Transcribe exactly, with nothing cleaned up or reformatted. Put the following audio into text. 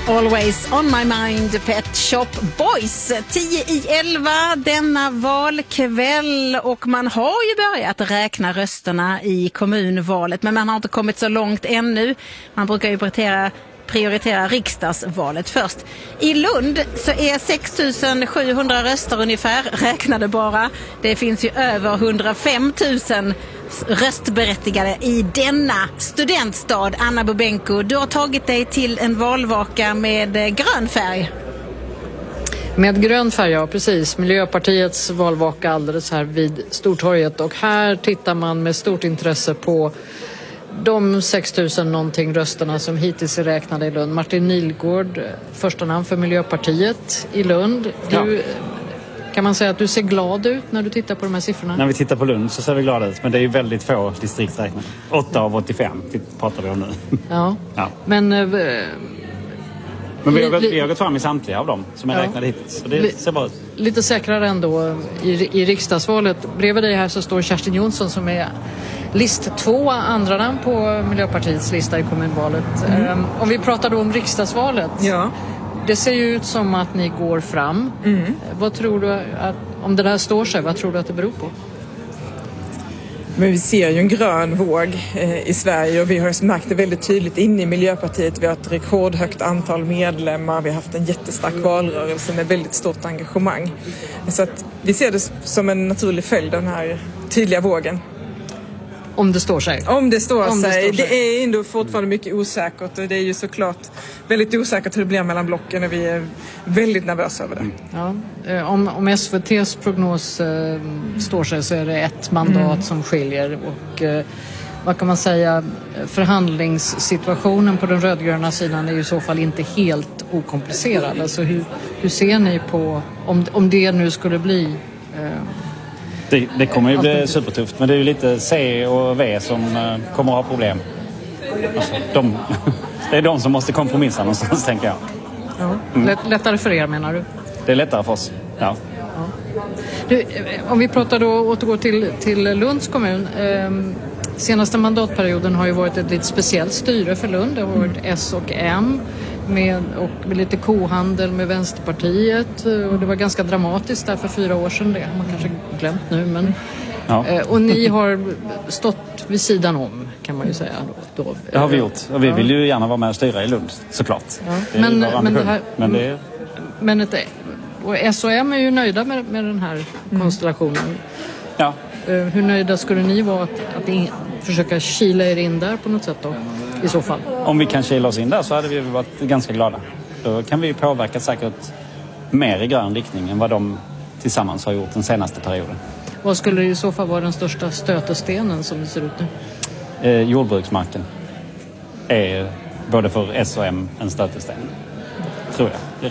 Always on my mind, Pet Shop Boys. tio i elva denna valkväll och man har ju börjat räkna rösterna i kommunvalet, men man har inte kommit så långt ännu. Man brukar ju prioritera, prioritera riksdagsvalet först. I Lund så är sex tusen sjuhundra röster ungefär räknade bara. Det finns ju över hundrafem tusen röstberättigade i denna studentstad. Anna Bobenko, du har tagit dig till en valvaka med grön färg. Med grön färg, ja precis. Miljöpartiets valvaka alldeles här vid Stortorget. Och här tittar man med stort intresse på de sex tusen någonting rösterna som hittills är räknade i Lund. Martin Nilgård, första namn för Miljöpartiet i Lund. Du, ja. Kan man säga att du ser glad ut när du tittar på de här siffrorna? När vi tittar på Lund så ser vi glada ut, men det är ju väldigt få distriktsräknare. åtta av åttiofem pratar vi om nu. Ja, ja. men... Eh, men vi har, gått, vi har gått fram i samtliga av dem som är ja. räknade hittills. Så det li, ser bra ut. Lite säkrare ändå i, i riksdagsvalet. Bredvid dig här så står Kerstin Jonsson som är list två, andra namn på Miljöpartiets lista i kommunvalet. Mm. Um, om vi pratar då om riksdagsvalet. Ja. Det ser ju ut som att ni går fram. Mm. Vad tror du att, om det där står sig, vad tror du att det beror på? Men vi ser ju en grön våg eh, i Sverige och vi har märkt det väldigt tydligt inne i Miljöpartiet. Vi har ett rekordhögt antal medlemmar, vi har haft en jättestark valrörelse med väldigt stort engagemang. Så att vi ser det som en naturlig följd av den här tydliga vågen. Om det står sig. Om det står, Om sig. det, står sig. Det är ändå fortfarande mycket osäkert och det är ju såklart väldigt osäkert hur det blir mellan blocken och vi är väldigt nervösa över det. Ja. Om, om S V T:s prognos eh, står sig så är det ett mandat mm. som skiljer och eh, vad kan man säga, förhandlingssituationen på den rödgröna sidan är ju i så fall inte helt okomplicerad. Alltså hur, hur ser ni på, om, om det nu skulle bli... Eh, Det, det kommer ju bli supertufft, men det är ju lite C och V som uh, kommer att ha problem. Alltså, de, det är de som måste kompromissa någonstans, tänker jag. Ja. Mm. Lätt, lättare för er, menar du? Det är lättare för oss, ja. ja. Du, om vi pratar då, återgår till, till Lunds kommun. Eh, senaste mandatperioden har ju varit ett lite speciellt styre för Lund. Det har varit mm. S och M. Med, och med lite kohandel med Vänsterpartiet och det var ganska dramatiskt där för fyra år sedan, det har man kanske glömt nu men ja. eh, och ni har stått vid sidan om, kan man ju säga då, då. Det har vi gjort och vi vill ju gärna vara med och styra i Lund, såklart. Ja. Det men, men, det här, men, det är... men ett, och S och M är ju nöjda med, med den här mm. konstellationen. Ja. eh, hur nöjda skulle ni vara att, att in, försöka kila er in där på något sätt då? I så fall. Om vi kan kila oss in där så hade vi varit ganska glada. Då kan vi påverka säkert mer i grön riktning än vad de tillsammans har gjort den senaste perioden. Vad skulle i så fall vara den största stötestenen som det ser ut nu? Eh, jordbruksmarken är både för S och M en stötesten, tror jag.